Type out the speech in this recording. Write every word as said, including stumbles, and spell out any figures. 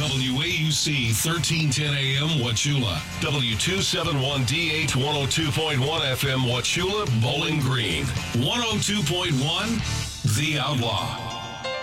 W A U C thirteen ten A M Wauchula, W two seventy-one D H one oh two point one F M Wauchula, Bowling Green, one oh two point one The Outlaw.